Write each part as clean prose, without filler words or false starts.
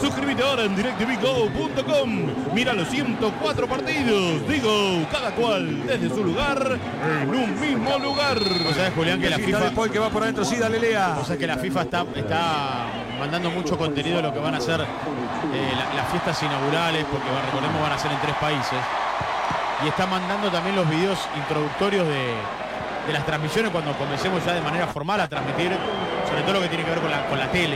Suscríbete ahora en directvgo.com. Mira los 104 partidos. Digo, cada cual desde su lugar, en un mismo lugar. O sea, Julián, que la FIFA... Después que va por adentro, sí, dale, Lea. O sea, que la FIFA está mandando mucho contenido de lo que van a hacer las fiestas inaugurales, porque recordemos van a ser en 3 países. Y está mandando también los videos introductorios de las transmisiones cuando comencemos ya de manera formal a transmitir, sobre todo lo que tiene que ver con la tele.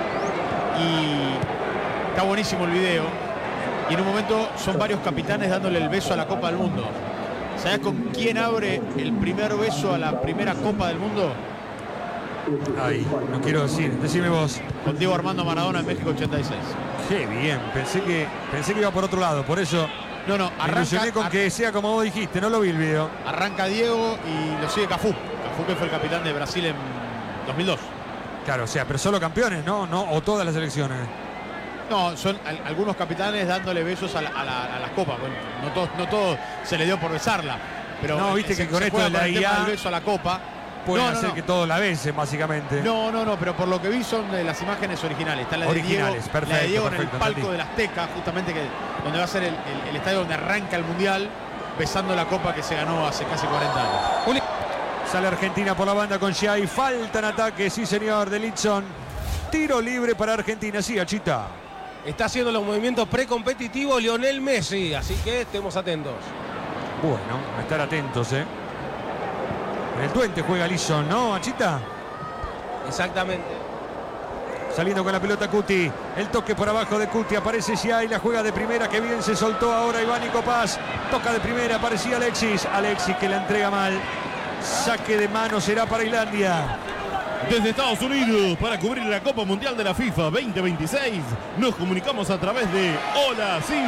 Y está buenísimo el video. Y en un momento son varios capitanes dándole el beso a la Copa del Mundo. ¿Sabés con quién abre el primer beso a la primera Copa del Mundo? Ay, no quiero decir, decime vos. Con Diego Armando Maradona en México 86. Qué bien, pensé que iba por otro lado, por eso No, me ilusioné con que sea como vos dijiste, no lo vi el video. Arranca Diego y lo sigue Cafú. Cafú, que fue el capitán de Brasil en 2002. Claro, o sea, pero solo campeones, ¿no? O todas las selecciones. No, son algunos capitanes dándole besos a las copas. Bueno, no todo se le dio por besarla. Pero no, viste que con esto de la IA el beso a la copa pueden hacer que todos la besen, básicamente. No, pero por lo que vi son de las imágenes originales. Está la originales, de Diego en el palco del Azteca, justamente donde va a ser el estadio donde arranca el Mundial, besando la copa que se ganó hace casi 40 años. Sale Argentina por la banda con Giai. Falta en ataque, sí señor, de Lidson. Tiro libre para Argentina, sí, Achita. Está haciendo los movimientos precompetitivos Lionel Messi, así que estemos atentos. Bueno, a estar atentos, En el Twente juega Lidson, ¿no, Achita? Exactamente. Saliendo con la pelota Cuti. El toque por abajo de Cuti. Aparece Giai, la juega de primera. Que bien se soltó ahora Iván Copás. Toca de primera, aparecía Alexis. Alexis que la entrega mal. Saque de mano será para Islandia. Desde Estados Unidos, para cubrir la Copa Mundial de la FIFA 2026, nos comunicamos a través de Hola Sim.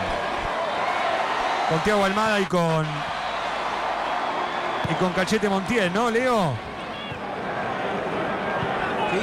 Con Thiago Almada y con Cachete Montiel, ¿no, Leo? Sí.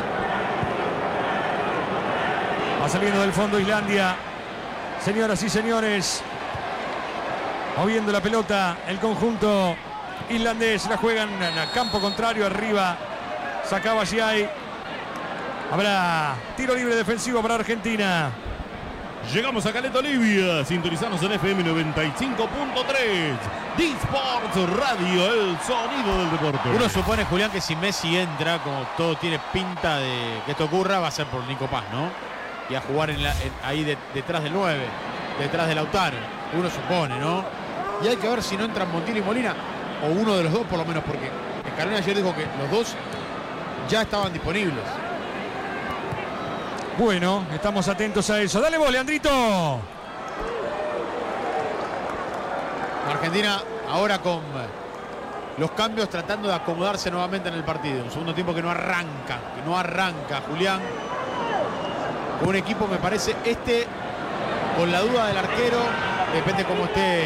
Va saliendo del fondo Islandia. Señoras y señores, moviendo la pelota el conjunto islandés. La juegan en el campo contrario, arriba. Sacaba Giai. Habrá tiro libre defensivo para Argentina. Llegamos a Caleta, Olivia. Sintonizanos en FM 95.3. D-Sports Radio, el sonido del deporte. Uno supone, Julián, que si Messi entra, como todo tiene pinta de que esto ocurra, va a ser por Nico Paz, ¿no? Y a jugar ahí detrás del 9, detrás de Lautaro. Uno supone, ¿no? Y hay que ver si no entran Montiel y Molina, o uno de los dos por lo menos, porque Scaloni ayer dijo que los dos ya estaban disponibles. Bueno, estamos atentos a eso. Dale vos, Leandrito. Argentina ahora con los cambios tratando de acomodarse nuevamente en el partido. Un segundo tiempo que no arranca, Julián. Con un equipo, me parece, con la duda del arquero, depende cómo esté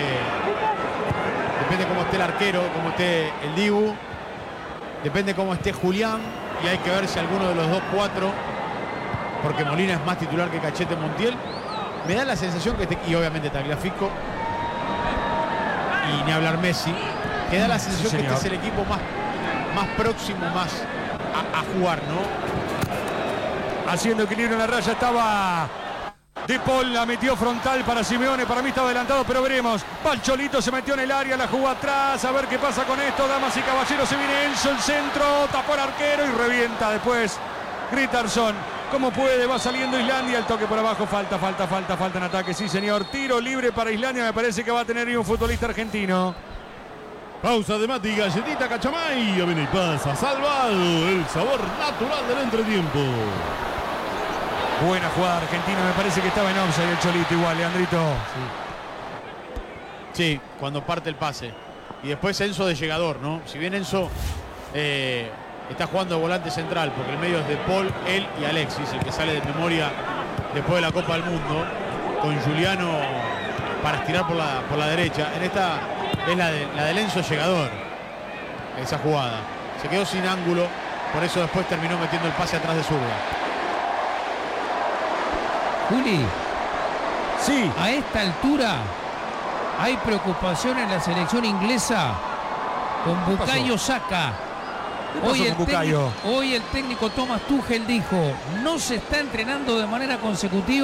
el arquero, cómo esté el Dibu, depende cómo esté Julián, y hay que ver si alguno de los 2-4, porque Molina es más titular que Cachete Montiel, me da la sensación que y obviamente Tagliafico, y ni hablar Messi, que da la sensación que este es el equipo más próximo a jugar, ¿no? Haciendo equilibrio en la raya estaba De Paul, la metió frontal para Simeone. Para mí estaba adelantado, pero veremos. Palcholito se metió en el área, la jugó atrás. A ver qué pasa con esto, damas y caballeros. Se viene Enzo, el centro, tapó el arquero y revienta después Grittarson. Como puede, va saliendo Islandia. El toque por abajo, falta en ataque. Sí, señor. Tiro libre para Islandia. Me parece que va a tener un futbolista argentino. Pausa de Mati, galletita Cachamay. A y pasa, salvado. El sabor natural del entretiempo. Buena jugada argentina, me parece que estaba en offside el Cholito igual, Leandrito. Sí, cuando parte el pase. Y después Enzo de llegador, ¿no? Si bien Enzo está jugando de volante central, porque el medio es de Paul, él y Alexis, el que sale de memoria después de la Copa del Mundo, con Juliano para estirar por la derecha. En esta es la del Enzo llegador, esa jugada. Se quedó sin ángulo, por eso después terminó metiendo el pase atrás de zurda. Juli, sí. A esta altura hay preocupación en la selección inglesa con Bukayo Saka. Hoy el técnico Thomas Tuchel dijo: no se está entrenando de manera consecutiva.